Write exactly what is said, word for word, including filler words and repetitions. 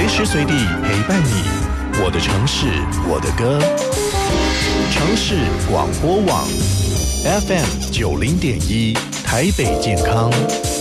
随时随地陪伴你。我的城市，我的歌。城市广播网 F M 九零点一，台北健康。